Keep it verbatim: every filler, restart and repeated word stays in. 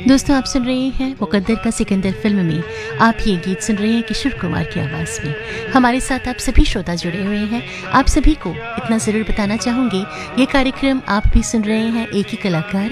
दोस्तों आप सुन रहे हैं मुकद्दर का सिकंदर फिल्म में आप ये गीत सुन रहे हैं किशोर कुमार की आवाज़ में। हमारे साथ आप सभी श्रोता जुड़े हुए हैं। आप सभी को इतना ज़रूर बताना चाहूँगी ये कार्यक्रम आप भी सुन रहे हैं एक ही कलाकार